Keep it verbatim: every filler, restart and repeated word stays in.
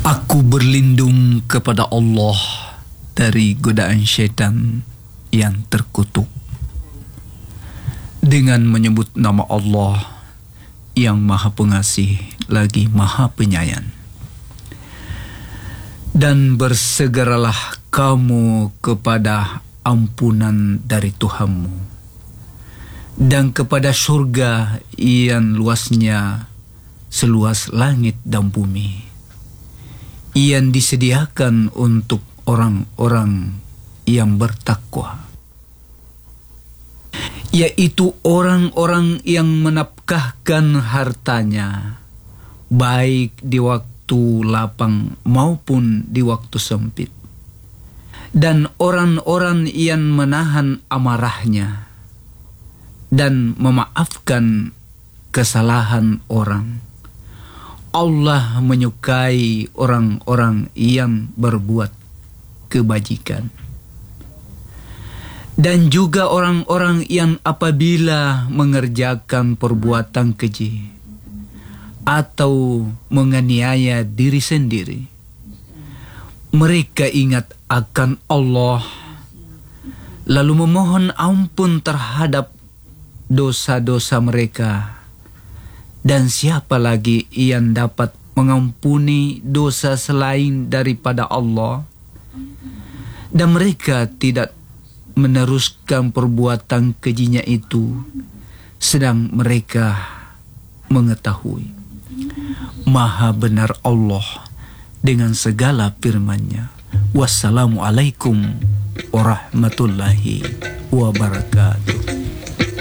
Aku berlindung kepada Allah dari godaan syaitan yang terkutuk, dengan menyebut nama Allah yang Maha Pengasih lagi Maha Penyayang. Dan bersegeralah kamu kepada ampunan dari Tuhanmu, dan kepada surga yang luasnya seluas langit dan bumi, yang disediakan untuk orang-orang yang bertakwa, yaitu orang-orang yang menafkahkan hartanya baik di waktu lapang maupun di waktu sempit, dan orang-orang yang menahan amarahnya dan memaafkan kesalahan orang. Allah menyukai orang-orang yang berbuat kebajikan. Dan juga orang-orang yang apabila mengerjakan perbuatan keji atau menganiaya diri sendiri, mereka ingat akan Allah, lalu memohon ampun terhadap dosa-dosa mereka. Dan siapa lagi yang dapat mengampuni dosa selain daripada Allah? Dan mereka tidak meneruskan perbuatan kejinya itu, sedang mereka mengetahui Maha benar Allah dengan segala firman-Nya. Wassalamualaikum warahmatullahi wabarakatuh.